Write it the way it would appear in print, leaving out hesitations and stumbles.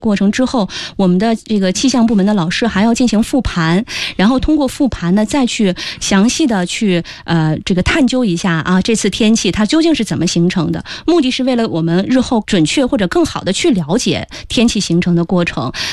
过程之后，我们的这个气象部门的老师还要进行复盘，然后通过复盘呢，再去详细的去这个探究一下啊，这次天气它究竟是怎么形成的，目的是为了我们日后准确或者更好的去了解天气形成的过程。